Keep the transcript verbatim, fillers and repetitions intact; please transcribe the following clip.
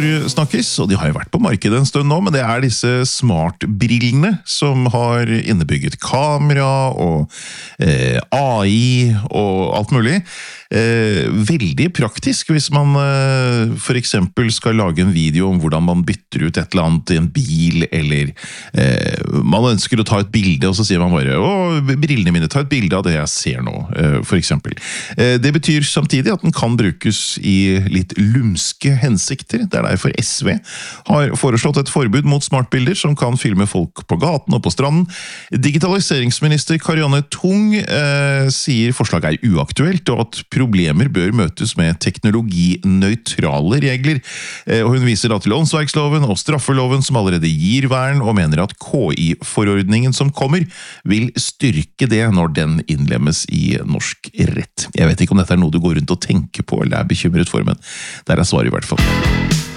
snakkes, og de har jo vært på markedet en stund nå, men det er disse smartbrillene som har innebygget kamera og eh, A I og alt mulig. Eh, veldig praktisk hvis man eh, for eksempel skal lage en video om hvordan man bytter ut et eller annet i en bil, eller eh, man ønsker å ta et bilde, og så sier man bare «Åh, brillene mine, ta et bilde av det jeg ser nå», eh, for eksempel. Eh, det betyr samtidig at den kan brukes i litt lumske hensikter. Det er derfor S V har foreslått et forbud mot smartbilder som kan filme folk på gaten og på stranden. Digitaliseringsminister Karianne Tung eh, sier forslaget er uaktuelt, og at problemer bør møtes med teknologinøytrale regler. Eh, og hun viser da til åndsverksloven og straffeloven som allerede gir vern, og mener at K I-forordningen som kommer vil styrke det når den innlemmes i norsk rett. Jeg vet ikke om dette er noe du går rundt og tenker på eller er bekymret for, men der er svaret i hvert fall.